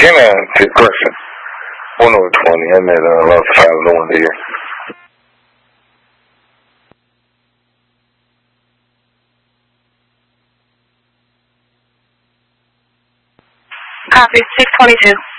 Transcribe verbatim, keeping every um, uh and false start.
ten and person. one over twenty. I met uh, lost five of the one here. Copy, six twenty-two.